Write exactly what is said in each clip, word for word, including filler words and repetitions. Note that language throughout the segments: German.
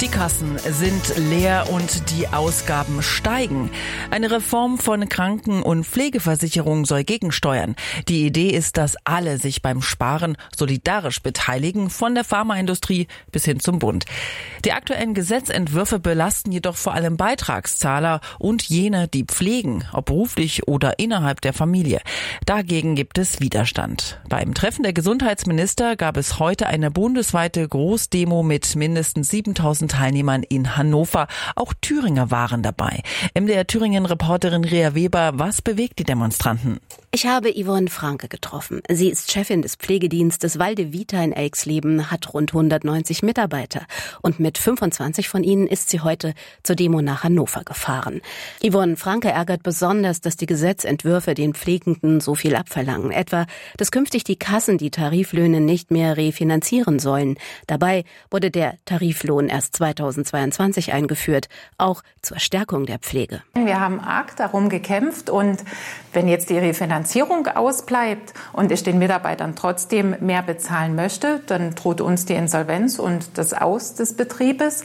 Kassen sind leer und die Ausgaben steigen. Eine Reform von Kranken- und Pflegeversicherung soll gegensteuern. Die Idee ist, dass alle sich beim Sparen solidarisch beteiligen, von der Pharmaindustrie bis hin zum Bund. Die aktuellen Gesetzentwürfe belasten jedoch vor allem Beitragszahler und jene, die pflegen, ob beruflich oder innerhalb der Familie. Dagegen gibt es Widerstand. Beim Treffen der Gesundheitsminister gab es heute eine bundesweite Großdemo mit mindestens siebentausend Teilnehmern in Hannover. Auch Thüringer waren dabei. M D R Thüringen-Reporterin Rea Weber, was bewegt die Demonstranten? Ich habe Yvonne Franke getroffen. Sie ist Chefin des Pflegedienstes Walde Vita in Elxleben, hat rund hundertneunzig Mitarbeiter. Und mit fünfundzwanzig von ihnen ist sie heute zur Demo nach Hannover gefahren. Yvonne Franke ärgert besonders, dass die Gesetzentwürfe den Pflegenden so viel abverlangen. Etwa, dass künftig die Kassen die Tariflöhne nicht mehr refinanzieren sollen. Dabei wurde der Tariflohn erst zweitausendzweiundzwanzig eingeführt, auch zur Stärkung der Pflege. Wir haben arg darum gekämpft und wenn jetzt die Refinanzierung ausbleibt und ich den Mitarbeitern trotzdem mehr bezahlen möchte, dann droht uns die Insolvenz und das Aus des Betriebes.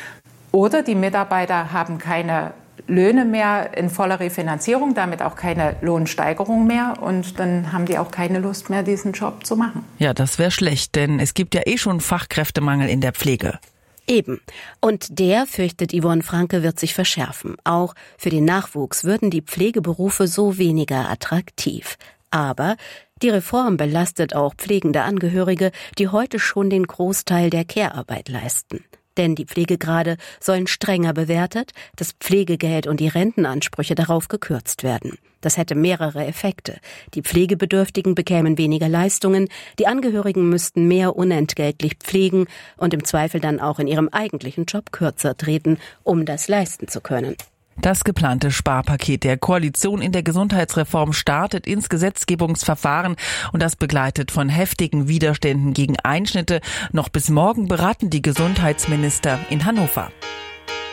Oder die Mitarbeiter haben keine Löhne mehr in voller Refinanzierung, damit auch keine Lohnsteigerung mehr und dann haben die auch keine Lust mehr, diesen Job zu machen. Ja, das wäre schlecht, denn es gibt ja eh schon Fachkräftemangel in der Pflege. Eben. Und der, fürchtet Yvonne Franke, wird sich verschärfen. Auch für den Nachwuchs würden die Pflegeberufe so weniger attraktiv. Aber die Reform belastet auch pflegende Angehörige, die heute schon den Großteil der Care-Arbeit leisten. Denn die Pflegegrade sollen strenger bewertet, das Pflegegeld und die Rentenansprüche darauf gekürzt werden. Das hätte mehrere Effekte. Die Pflegebedürftigen bekämen weniger Leistungen, die Angehörigen müssten mehr unentgeltlich pflegen und im Zweifel dann auch in ihrem eigentlichen Job kürzer treten, um das leisten zu können. Das geplante Sparpaket der Koalition in der Gesundheitsreform startet ins Gesetzgebungsverfahren und das begleitet von heftigen Widerständen gegen Einschnitte. Noch bis morgen beraten die Gesundheitsminister in Hannover.